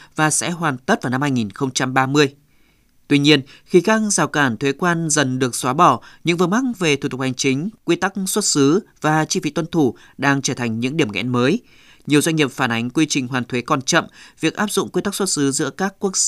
và sẽ hoàn tất vào năm 2030. Tuy nhiên, khi các rào cản thuế quan dần được xóa bỏ, những vướng mắc về thủ tục hành chính, quy tắc xuất xứ và chi phí tuân thủ đang trở thành những điểm nghẽn mới. Nhiều doanh nghiệp phản ánh quy trình hoàn thuế còn chậm, việc áp dụng quy tắc xuất xứ giữa các quốc gia